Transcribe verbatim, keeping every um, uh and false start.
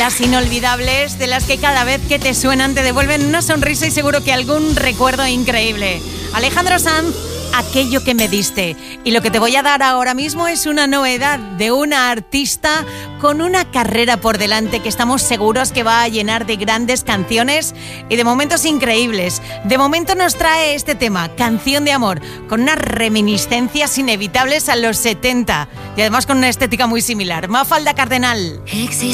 baladas inolvidables de las que cada vez que te suenan te devuelven una sonrisa y seguro que algún recuerdo increíble. Alejandro Sanz, Aquello que me diste. Y lo que te voy a dar ahora mismo es una novedad de una artista con una carrera por delante que estamos seguros que va a llenar de grandes canciones y de momentos increíbles. De momento nos trae este tema, Canción de Amor, con unas reminiscencias inevitables a los setenta y además con una estética muy similar. Mafalda Cardenal. Existe